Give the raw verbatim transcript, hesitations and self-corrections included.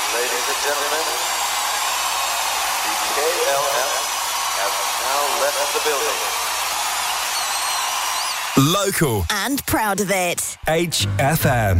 Ladies and gentlemen, the K L M has now left the building. Local and proud of it. H F M.